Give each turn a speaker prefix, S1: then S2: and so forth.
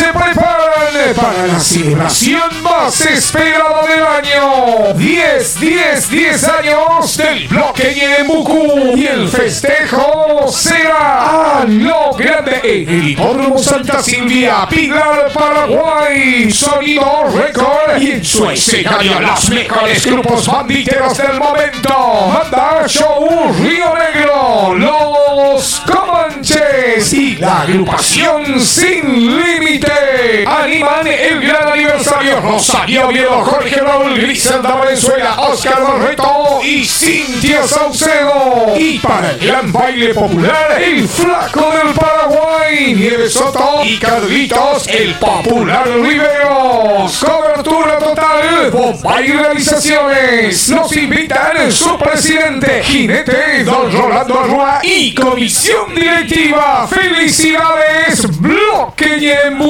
S1: se preparan para la celebración más esperada del año. 10 años del bloque Ñembucú. Y el festejo será a lo grande en el Hipódromo Santa Silvia, Pilar, Paraguay. Sonido Record. Y en su escenario los mejores grupos banditeros del momento. Banda Show Río Negro, Los Comanches y la agrupación Sin Límite. Animan el gran aniversario Rosario Oviedo, Jorge Raúl, Griselda Valenzuela, Oscar Barreto y Cintia Saucedo. Y para el gran baile popular, el Flaco del Paraguay, Nieves Soto y Carlitos, el Popular Riveros. Cobertura total, Bombay Realizaciones. Nos invitan su presidente, jinete Don Rolando Arrua y comisión directiva. ¡Felicidades, Bloque Ñembucú!